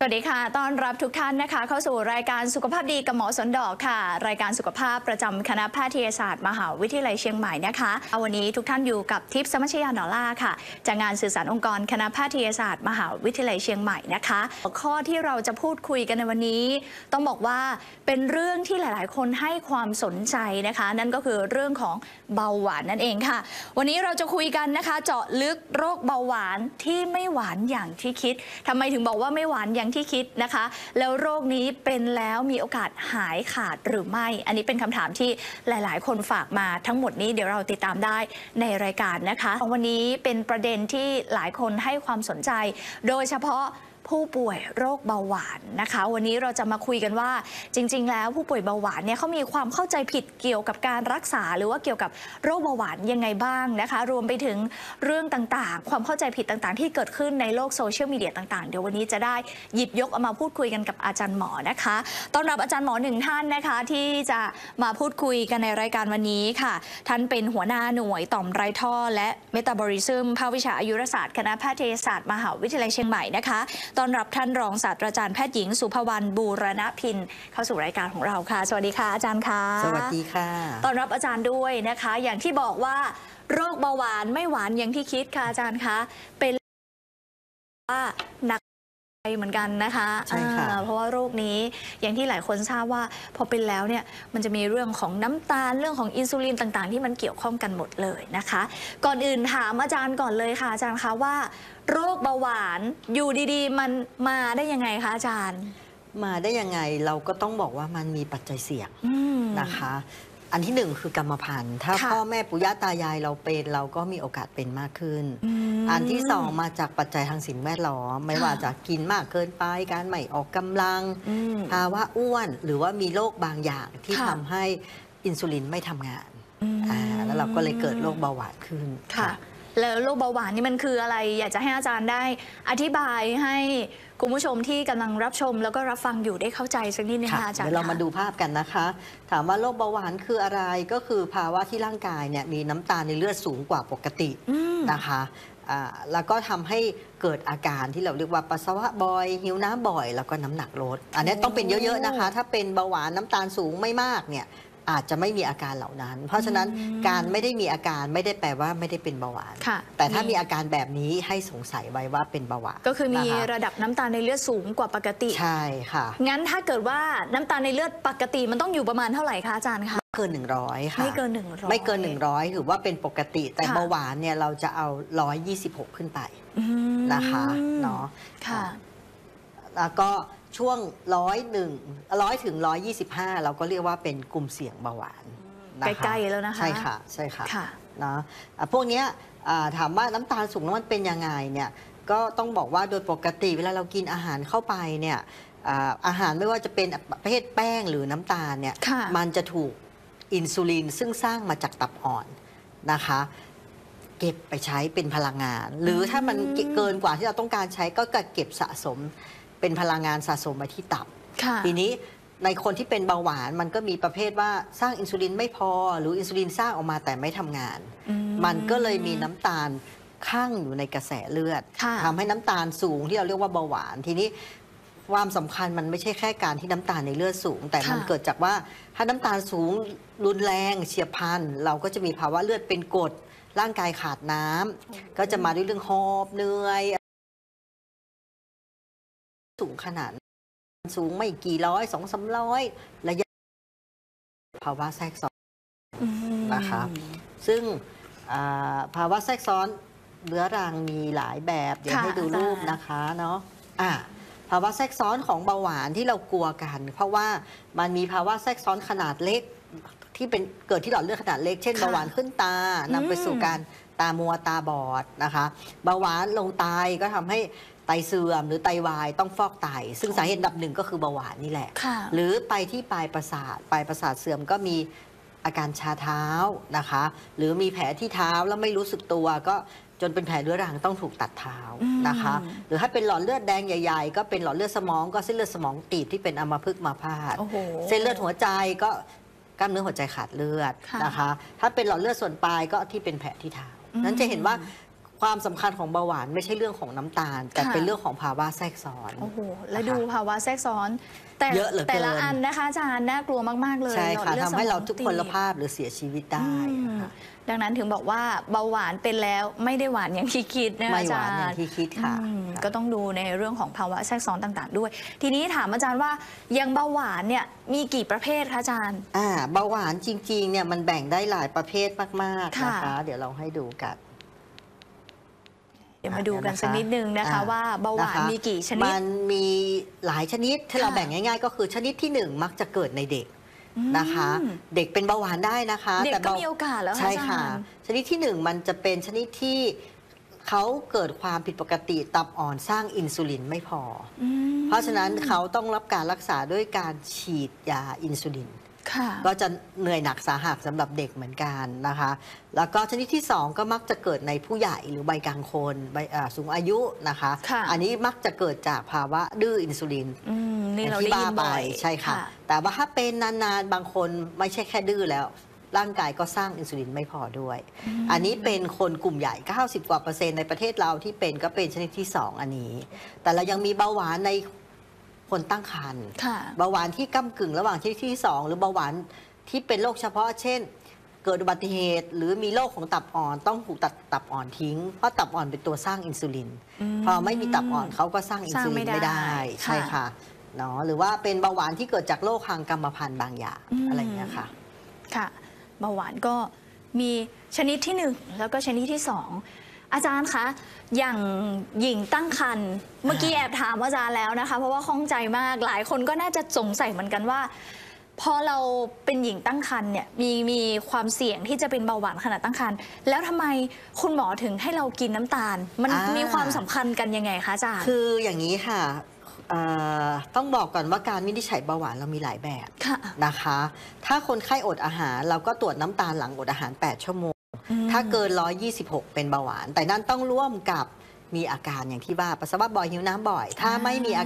สวัสดีค่ะต้อนรับทุกท่านนะคะเข้าสู่รายการสุขภาพดีกับหมอสนดอกค่ะรายการสุขภาพประจำคณะแพทยศาสตร์มหาวิทยาลัยเชียงใหม่นะคะวันนี้ทุกท่านอยู่กับทิพย์ สมัชยา หนอล่าค่ะจากงานสื่อสารองค์กรคณะแพทยศาสตร์มหาวิทยาลัยเชียงใหม่นะคะข้อที่เราจะพูดคุยกันในวันนี้ต้องบอกว่าเป็นเรื่องที่หลายๆ คนให้ความสนใจนะคะนั่นก็คือเรื่องของเบาหวานนั่นเองค่ะวันนี้เราจะคุยกันนะคะเจาะลึกโรคเบาหวานที่ไม่หวานอย่างที่คิดทำไมถึงบอกว่าไม่หวานอย่างที่คิดนะคะแล้วโรคนี้เป็นแล้วมีโอกาสหายขาดหรือไม่อันนี้เป็นคำถามที่หลายๆ คนฝากมาทั้งหมดนี้เดี๋ยวเราติดตามได้ในรายการนะคะวันนี้เป็นประเด็นที่หลายคนให้ความสนใจโดยเฉพาะผู้ป่วยโรคเบาหวานนะคะวันนี้เราจะมาคุยกันว่าจริงๆแล้วผู้ป่วยเบาหวานเนี่ยเขามีความเข้าใจผิดเกี่ยวกับการรักษาหรือว่าเกี่ยวกับโรคเบาหวานยังไงบ้างนะคะรวมไปถึงเรื่องต่างๆความเข้าใจผิดต่างๆที่เกิดขึ้นในโลกโซเชียลมีเดียต่างๆเดี๋ยววันนี้จะได้หยิบยกเอามาพูดคุยกันกับอาจารย์หมอนะคะต้อนรับอาจารย์หมอหนึ่งท่านนะคะที่จะมาพูดคุยกันในรายการวันนี้ค่ะท่านเป็นหัวหน้าหน่วยต่อมไร้ท่อและเมตาบอลิซึมภาควิชาอายุรศาสตร์คณะแพทยศาสตร์มหาวิทยาลัยเชียงใหม่นะคะต้อนรับท่านรองศาสตราจารย์แพทย์หญิงสุภวรรณบูรณพินเข้าสู่รายการของเราค่ะสวัสดีค่ะอาจารย์ค่ะสวัสดีค่ะต้อนรับอาจารย์ด้วยนะคะอย่างที่บอกว่าโรคเบาหวานไม่หวานอย่างที่คิดค่ะอาจารย์คะเป็นว่าหนักใจเหมือนกันนะคะใช่ค่ะเพราะว่าโรคนี้อย่างที่หลายคนทราบว่าพอเป็นแล้วเนี่ยมันจะมีเรื่องของน้ำตาลเรื่องของอินซูลินต่างๆที่มันเกี่ยวข้องกันหมดเลยนะคะก่อนอื่นถามอาจารย์ก่อนเลยค่ะอาจารย์คะว่าโรคเบาหวานอยู่ดีๆมันมาได้ยังไงคะอาจารย์มาได้ยังไงเราก็ต้องบอกว่ามันมีปัจจัยเสี่ยงนะคะอันที่หนึ่งคือกรรมพันธุ์ถ้าพ่อแม่ปู่ย่าตายายเราเป็นเราก็มีโอกาสเป็นมากขึ้นอันที่สองมาจากปัจจัยทางสิ่งแวดล้อมไม่ว่าจะกินมากเกินไปการไม่ออกกำลังภาวะอ้วนหรือว่ามีโรคบางอย่างที่ทำให้อินซูลินไม่ทำงานแล้วเราก็เลยเกิดโรคเบาหวานขึ้นค่ะแล้วโรคเบาหวานนี่มันคืออะไรอยากจะให้อาจารย์ได้อธิบายให้คุณผู้ชมที่กำลังรับชมแล้วก็รับฟังอยู่ได้เข้าใจสักนิดนึงค่ะอาจารย์เดี๋ยวเรามาดูภาพกันนะคะถามว่าโรคเบาหวานคืออะไรก็คือภาวะที่ร่างกายเนี่ยมีน้ำตาลในเลือดสูงกว่าปกตินะคะแล้วก็ทำให้เกิดอาการที่เราเรียกว่าปัสสาวะบ่อยหิวน้ำบ่อยแล้วก็น้ำหนักลดอันนี้ต้องเป็นเยอะๆนะคะถ้าเป็นเบาหวานน้ำตาลสูงไม่มากเนี่ยอาจจะไม่มีอาการเหล่านั้นเพราะฉะนั้นการไม่ได้มีอาการไม่ได้แปลว่าไม่ได้เป็นเบาหวานแต่ถ้ามีอาการแบบนี้ให้สงสัยไว้ว่าเป็นเบาหวานก็คือมีระดับน้ำตาลในเลือดสูงกว่าปกติใช่ค่ะงั้นถ้าเกิดว่าน้ำตาลในเลือดปกติมันต้องอยู่ประมาณเท่าไหร่คะอาจารย์คะไม่เกิน100ค่ะไม่เกิน100 ไม่เกิน100ถือว่าเป็นปกติแต่เบาหวานเนี่ยเราจะเอา126ขึ้นไปนะคะเนาะค่ะแล้วก็ช่วง100ถึง125เราก็เรียกว่าเป็นกลุ่มเสี่ยงเบาหวานใกล้ๆแล้วนะคะใช่ค่ะใช่ค่ะนะพวกนี้ถามว่าน้ำตาลสูงแล้วมันเป็นยังไงเนี่ยก็ต้องบอกว่าโดยปกติเวลาเรากินอาหารเข้าไปเนี่ยอาหารไม่ว่าจะเป็นประเภทแป้งหรือน้ำตาลเนี่ยมันจะถูกอินซูลินซึ่งสร้างมาจากตับอ่อนนะคะเก็บไปใช้เป็นพลังงานหรือถ้ามันเกินกว่าที่เราต้องการใช้ก็เก็บสะสมเป็นพลังงานสะสมไว้ที่ตับทีนี้ในคนที่เป็นเบาหวานมันก็มีประเภทว่าสร้างอินซูลินไม่พอหรืออินซูลินสร้างออกมาแต่ไม่ทำงานมันก็เลยมีน้ำตาลข้างอยู่ในกระแสเลือดทำให้น้ำตาลสูงที่เราเรียกว่าเบาหวานทีนี้ความสำคัญมันไม่ใช่แค่การที่น้ำตาลในเลือดสูงแต่มันเกิดจากว่าถ้าน้ำตาลสูงรุนแรงเฉียบพลันเราก็จะมีภาวะเลือดเป็นกรดร่างกายขาดน้ำก็จะมาด้วยเรื่องหอบเหนื่อยสูงขนาดสูงไม่กี่ร้อย200-300ระยะภาวะแทรกซ้อนนะคะซึ่งภาวะแทรกซ้อนเรื้อรังมีหลายแบบเดี๋ยวให้ดูรูปนะคะเนาะภาวะแทรกซ้อนของเบาหวานที่เรากลัวกันเพราะว่ามันมีภาวะแทรกซ้อนขนาดเล็กที่เป็นเกิดที่หลอดเลือดขนาดเล็กเช่นเบาหวานขึ้นตานำไปสู่การตามัวตาบอดนะคะเบาหวานลงไตก็ทำให้ไตเสื่อมหรือไตวายต้องฟอกไตซึ่งสาเหตุอันดับหนึ่งก็คือเบาหวานนี่แหละหรือไปที่ปลายประสาทเสื่อมก็มีอาการชาเท้านะคะหรือมีแผลที่เท้าแล้วไม่รู้สึกตัวก็จนเป็นแผลเรื้อรังต้องถูกตัดเท้านะคะหรือถ้าเป็นหลอดเลือดแดงใหญ่ๆก็เป็นหลอดเลือดสมองก็เส้นเลือดสมองตีบที่เป็นอัมพฤกษ์มาพาตเส้นเลือดหัวใจก็กล้ามเนื้อหัวใจขาดเลือดนะคะถ้าเป็นหลอดเลือดส่วนปลายก็ที่เป็นแผลที่เท้านั้นจะเห็นว่าความสำคัญของเบาหวานไม่ใช่เรื่องของน้ำตาล แต่เป็นเรื่องของภาวะแทรกซ้อนโอ้โหแล้วดูภาวะแทรกซ้อนแต่เยอะเหลือเกินแต่ละอันนะคะอาจารย์น่ากลัวมากๆเลยใช่ค่ะหลอดเลือดทำให้เราทุกสมองพลตีบภาพหรือเสียชีวิตได้นะคะดังนั้นถึงบอกว่าเบาหวานเป็นแล้วไม่ได้หวานอย่างที่คิดนะไม่อาหจารวานอย่างย์ที่คิดค่ะก็ต้องดูในเรื่องของภาวะแทรกซ้อนต่างๆด้วย ทีนี้ถามอาจารย์ว่าอย่างเบาหวานเนี่ยมีกี่ประเภทคะอาจารย์เบาหวานจริงๆเนี่ยมันแบ่งได้หลายประเภทมากๆค่ะนะคะ เดี๋ยวเราให้ดูกันเดี๋ยวมาดูกันสักนิดนึงนะคะว่าเบาหวานมีกี่ชนิดมันมีหลายชนิดที่เราแบ่งง่ายๆ ก็คือชนิดที่ 1 มักจะเกิดในเด็กนะคะ เด็กเป็นเบาหวานได้นะคะเด็กก็มีโอกาสแล้วค่ะใช่อาค่ะจารย์ชนิดที่ 1 มันจะเป็นชนิดที่เขาเกิดความผิดปกติตับอ่อนสร้างอินซูลินไม่พออเพราะฉะนั้นเขาต้องรับการรักษาด้วยการฉีดยาอินซูลินค่ะก็จะเหนื่อยหนักสาหัสสำหรับเด็กเหมือนกันนะคะ แล้วก็ชนิดที่ 2 ก็มักจะเกิดในผู้ใหญ่หรือใบกลางคนสูงอายุนะคะค่ะอันนี้มักจะเกิดจากภาวะดื้ออินซูลินนี่เราที่ได้บ้ายินไปบ่อยใช่ค่ะ แต่ว่าถ้าเป็นนานๆ บางคนไม่ใช่แค่ดื้อแล้ว ร่างกายก็สร้างอินซูลินไม่พอด้วย อันนี้เป็นคนกลุ่มใหญ่ 90 กว่า%ในประเทศเราที่เป็นก็เป็นชนิดที่ 2 อันนี้ แต่เรายังมีเบาหวานในคนตั้งครรภ์ค่ะเบาหวานที่ก้ำกึ่งระหว่างชนิดที่ 2 หรือเบาหวานที่เป็นโรคเฉพาะเช่น เกิดอุบัติเหตุ หรือมีโรคของตับอ่อนต้องถูกตัดตับอ่อนทิ้ง เพราะตับอ่อนเป็นตัวสร้างอินซูลิน พอไม่มีตับอ่อนเขาก็สร้างอินซูลินไม่ได้ใช่ค่ะเนาะหรือว่าเป็นเบาหวานที่เกิดจากโรคทางกรรมพันธุ์บางอย่างอะไรอย่างเงี้ยค่ะค่ะเบาหวานก็มีชนิดที่ 1 แล้วก็ชนิดที่ 2 อาจารย์คะอย่างหญิงตั้งครรภ์เมื่อกี้แอบถามอาจารย์แล้วนะคะเพราะว่าข้องใจมากหลายคนก็น่าจะสงสัยเหมือนกันว่า พอเราเป็นหญิงตั้งครรภ์เนี่ยมีความเสี่ยงที่จะเป็นเบาหวานขณะตั้งครรภ์แล้วทำไมคุณหมอถึงให้เรากินน้ำตาล มันมีความสำคัญกันยังไงคะอาจารย์คืออย่างนี้ค่ะต้องบอกก่อนว่าการวินิจฉัยเบาหวานเรามีหลายแบบค่ะนะคะ ถ้าคนไข้อดอาหารเราก็ตรวจน้ำตาลหลังอดอาหาร 8 ชั่วโมง ถ้าเกิน 126 เป็นเบาหวาน แต่นั่นต้องร่วมกับมีอาการอย่างที่ว่าปัสสาวะบ่อยหิวน้ำบ่อย ถ้าไม่มีอา